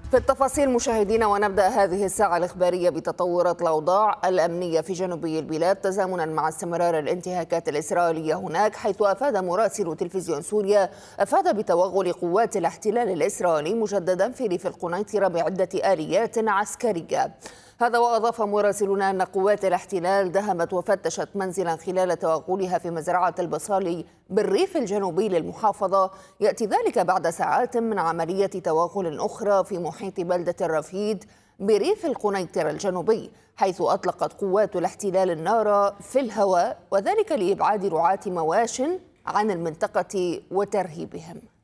في التفاصيل مشاهدينا، ونبدأ هذه الساعة الإخبارية بتطورات الأوضاع الأمنية في جنوبي البلاد تزامنا مع استمرار الانتهاكات الإسرائيلية هناك، حيث أفاد مراسل تلفزيون سوريا بتوغل قوات الاحتلال الإسرائيلي مجددا في ريف القنيطرة بعدة آليات عسكرية. هذا وأضاف مراسلنا أن قوات الاحتلال دهمت وفتشت منزلا خلال توغلها في مزرعة البصالي بالريف الجنوبي للمحافظة، يأتي ذلك بعد ساعات من عملية توغل أخرى في محيط بلدة الرفيد بريف القنيطرة الجنوبي، حيث أطلقت قوات الاحتلال النار في الهواء، وذلك لإبعاد رعاة مواش عن المنطقة وترهيبهم.